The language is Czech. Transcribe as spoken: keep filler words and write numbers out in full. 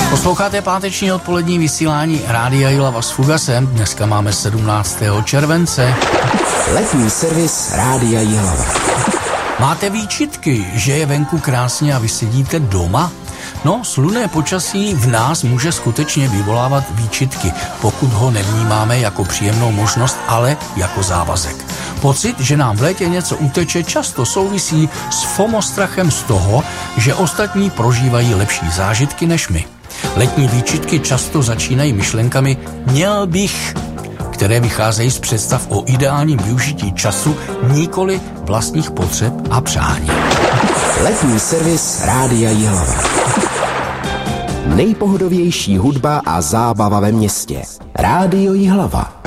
Posloucháte páteční odpolední vysílání Rádia Jihlava s Fugasem. Dneska máme sedmnáctého července. Letní servis Rádia Jihlava. Máte výčitky, že je venku krásně a vy sedíte doma? No, slunné počasí v nás může skutečně vyvolávat výčitky, pokud ho nevnímáme jako příjemnou možnost, ale jako závazek. Pocit, že nám v létě něco uteče, často souvisí s fomostrachem z toho, že ostatní prožívají lepší zážitky než my. Letní výčitky často začínají myšlenkami měl bych, které vycházejí z představ o ideálním využití času, nikoli vlastních potřeb a přání. Letní servis Rádia Jihlava. Nejpohodovější hudba a zábava ve městě. Rádio Jihlava.